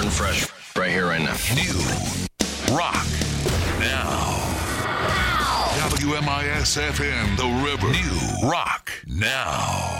and fresh right here, right now. New rock now. WMIS FM, The River. New rock now.